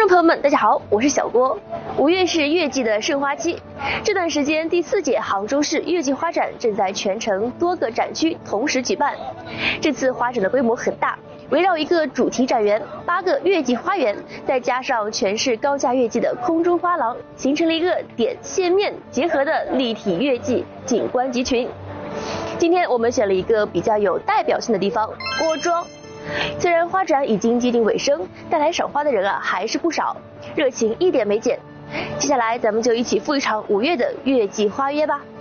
众朋友们，大家好，我是小郭。5月是月季的盛花期，这段时间第4届杭州市月季花展正在全城多个展区同时举办。这次花展的规模很大，围绕一个主题展园，8个月季花园，再加上全是高价月季的空中花廊，形成了一个点线面结合的立体月季景观集群。今天我们选了一个比较有代表性的地方——郭庄。虽然花展已经接近尾声，但来赏花的人还是不少，热情一点没减。接下来咱们就一起赴一场5月的月季花约吧。